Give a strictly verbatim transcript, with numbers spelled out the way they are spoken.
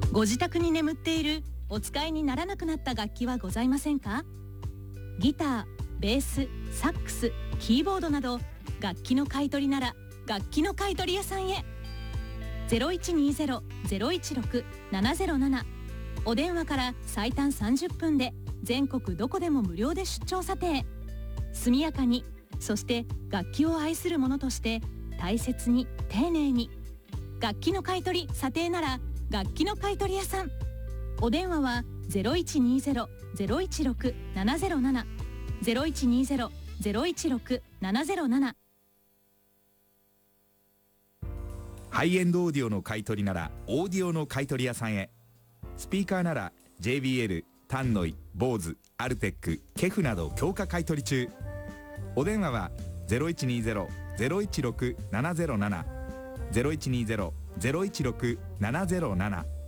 ご自宅に眠っているお使いにならなくなった楽器はございませんか？ギター、ベース、サックス、キーボードなど楽器の買い取りなら楽器の買い取り屋さんへ。 ゼロいちにゼロ ゼロいちろく ななゼロなな お電話から最短さんじゅっぷんで全国どこでも無料で出張査定。速やかに、そして楽器を愛する者として大切に丁寧に。楽器の買い取り査定なら楽器の買い取り屋さん。お電話は ゼロいちにゼロ ゼロいちろく ななゼロなな ゼロいちにゼロ ゼロいちろく ななゼロなな。 ハイエンドオーディオの買い取りならオーディオの買い取り屋さんへ。スピーカーなら ジェイビーエル、タンノイ、ボーズ、アルテック、ケフなど強化買い取り中。お電話は ゼロいちにゼロ ゼロいちろく ななゼロなな ゼロいちにゼロ ゼロいちろく ななゼロなな